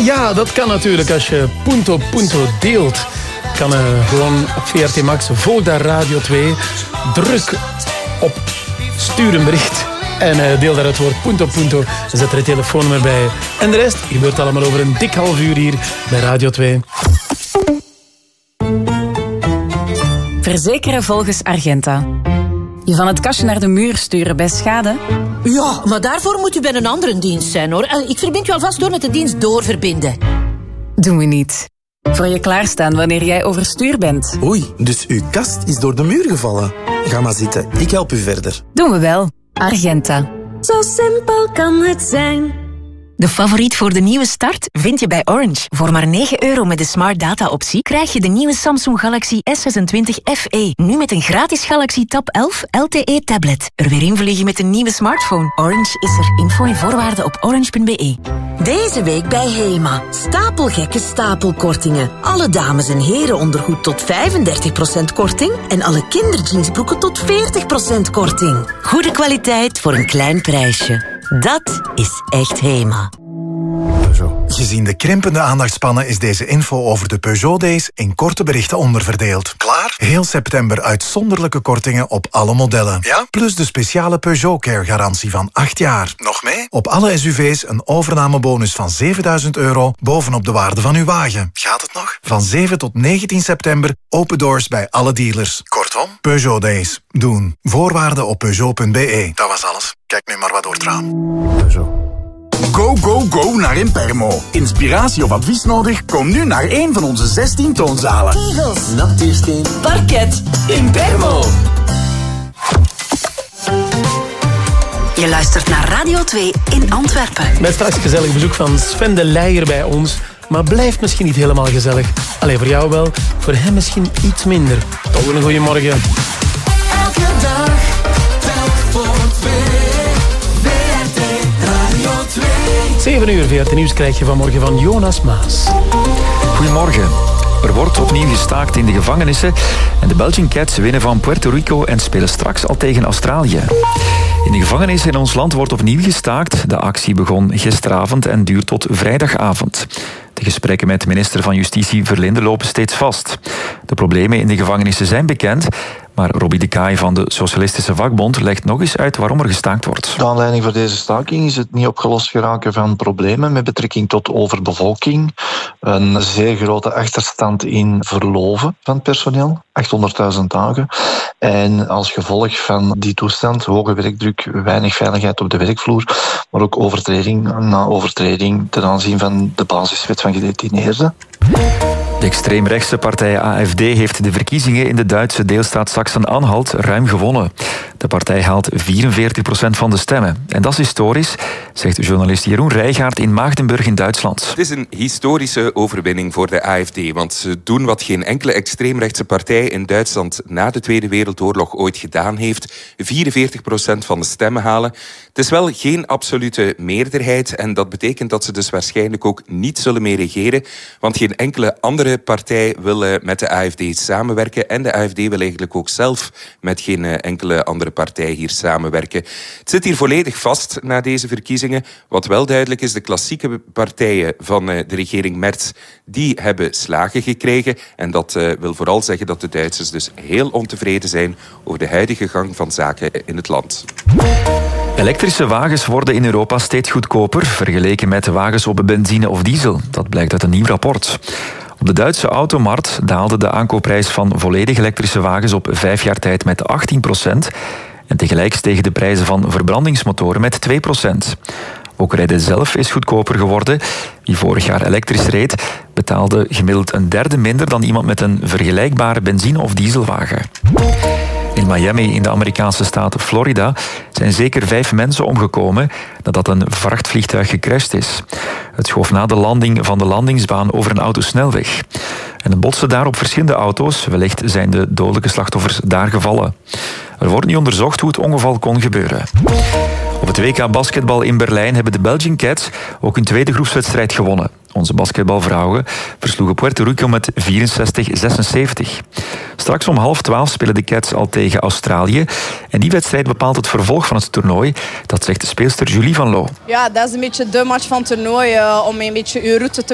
Ja, dat kan natuurlijk als je Punto Punto deelt. Kan gewoon op VRT Max. Volg daar Radio 2. Druk op stuur een bericht. En deel daar het woord Punto Punto. En zet er het telefoonnummer bij. En de rest gebeurt allemaal over een dik half uur hier bij Radio 2. Verzekeren volgens Argenta. Je van het kastje naar de muur sturen bij schade? Ja, maar daarvoor moet u bij een andere dienst zijn, hoor. Ik verbind u alvast door met de dienst doorverbinden. Doen we niet. Voor je klaarstaan wanneer jij overstuur bent. Oei, dus uw kast is door de muur gevallen. Ga maar zitten, ik help u verder. Doen we wel. Argenta. Zo simpel kan het zijn. De favoriet voor de nieuwe start vind je bij Orange. Voor maar €9 met de Smart Data optie krijg je de nieuwe Samsung Galaxy S26 FE. Nu met een gratis Galaxy Tab 11 LTE tablet. Er weer invliegen met een nieuwe smartphone. Orange is er. Info en voorwaarden op orange.be. Deze week bij HEMA. Stapelgekke stapelkortingen. Alle dames- en herenondergoed tot 35% korting. En alle kinderjeansbroeken tot 40% korting. Goede kwaliteit voor een klein prijsje. Dat is echt HEMA. Gezien de krimpende aandachtspannen is deze info over de Peugeot Days in korte berichten onderverdeeld. Klaar? Heel september uitzonderlijke kortingen op alle modellen. Ja? Plus de speciale Peugeot Care garantie van 8 jaar. Nog mee? Op alle SUV's een overnamebonus van €7.000 bovenop de waarde van uw wagen. Gaat het nog? Van 7 tot 19 september open doors bij alle dealers. Kortom, Peugeot Days. Doen. Voorwaarden op Peugeot.be. Dat was alles. Kijk nu maar wat door het raam. Peugeot. Go, go, go naar Impermo. Inspiratie of advies nodig? Kom nu naar een van onze 16 toonzalen. Tegels, Natuursteen, parket, Impermo. Je luistert naar Radio 2 in Antwerpen. Met straks gezellig bezoek van Sven de Leijer bij ons. Maar blijft misschien niet helemaal gezellig. Allee, voor jou wel. Voor hem misschien iets minder. Toch een goede morgen. Elke dag, telk voor 2. VRT Radio 2. 7 uur VRT Nieuws krijg je vanmorgen van Jonas Maas. Goedemorgen. Er wordt opnieuw gestaakt in de gevangenissen en de Belgian Cats winnen van Puerto Rico en spelen straks al tegen Australië. In de gevangenissen in ons land wordt opnieuw gestaakt. De actie begon gisteravond en duurt tot vrijdagavond. De gesprekken met minister van Justitie Verlinde lopen steeds vast. De problemen in de gevangenissen zijn bekend, maar Robbie de Kaai van de Socialistische Vakbond legt nog eens uit waarom er gestaakt wordt. De aanleiding voor deze staking is het niet opgelost geraken van problemen met betrekking tot overbevolking, een zeer grote achterstand in verloven van het personeel, 800.000 dagen. En als gevolg van die toestand, hoge werkdruk, weinig veiligheid op de werkvloer, maar ook overtreding na overtreding ten aanzien van de basiswet van gedetineerden. De extreemrechtse partij AfD heeft de verkiezingen in de Duitse deelstaat Sachsen-Anhalt ruim gewonnen. De partij haalt 44% van de stemmen. En dat is historisch, zegt journalist Jeroen Rijgaard in Maagdenburg in Duitsland. Het is een historische overwinning voor de AfD, want ze doen wat geen enkele extreemrechtse partij in Duitsland na de Tweede Wereldoorlog ooit gedaan heeft. 44% van de stemmen halen. Het is wel geen absolute meerderheid en dat betekent dat ze dus waarschijnlijk ook niet zullen meer regeren, want geen enkele andere partij wil met de AfD samenwerken en de AfD wil eigenlijk ook zelf met geen enkele andere partij hier samenwerken. Het zit hier volledig vast na deze verkiezingen. Wat wel duidelijk is, de klassieke partijen van de regering Merz, die hebben slagen gekregen en dat wil vooral zeggen dat de Duitsers dus heel ontevreden zijn over de huidige gang van zaken in het land. Elektrische wagens worden in Europa steeds goedkoper vergeleken met wagens op benzine of diesel. Dat blijkt uit een nieuw rapport. Op de Duitse automarkt daalde de aankoopprijs van volledig elektrische wagens op 5 jaar tijd met 18%. En tegelijk stegen de prijzen van verbrandingsmotoren met 2%. Ook rijden zelf is goedkoper geworden. Wie vorig jaar elektrisch reed, betaalde gemiddeld een derde minder dan iemand met een vergelijkbare benzine- of dieselwagen. In Miami, in de Amerikaanse staat Florida, zijn zeker 5 mensen omgekomen nadat een vrachtvliegtuig gecrashed is. Het schoof na de landing van de landingsbaan over een autosnelweg. En het botste daar op verschillende auto's. Wellicht zijn de dodelijke slachtoffers daar gevallen. Er wordt nu onderzocht hoe het ongeval kon gebeuren. Op het WK basketbal in Berlijn hebben de Belgian Cats ook hun tweede groepswedstrijd gewonnen. Onze basketbalvrouwen versloegen Puerto Rico met 64-76. Straks om 11:30 spelen de Cats al tegen Australië. En die wedstrijd bepaalt het vervolg van het toernooi. Dat zegt de speelster Julie van Loo. Ja, dat is een beetje de match van het toernooi. Om een beetje uw route te